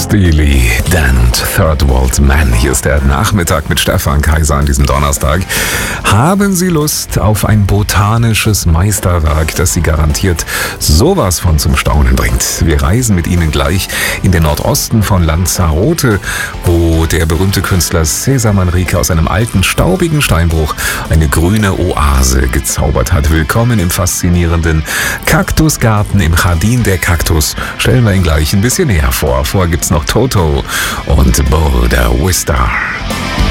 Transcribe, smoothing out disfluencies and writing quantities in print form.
Steely Dan und Third World Man. Hier ist der Nachmittag mit Stefan Kaiser an diesem Donnerstag. Haben Sie Lust auf ein botanisches Meisterwerk, das Sie garantiert sowas von zum Staunen bringt? Wir reisen mit Ihnen gleich in den Nordosten von Lanzarote, wo der berühmte Künstler César Manrique aus einem alten, staubigen Steinbruch eine grüne Oase gezaubert hat. Willkommen im faszinierenden Kaktusgarten im Jardín der Cactus. Stellen wir ihn gleich ein bisschen näher vor. Vorher gibt's noch Toto und Boulder Vista.